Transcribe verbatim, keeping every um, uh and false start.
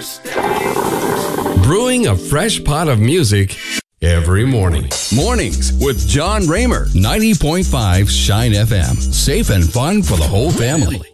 Brewing a fresh pot of music every morning. Mornings with John Raymer. ninety point five Shine F M. Safe and fun for the whole family.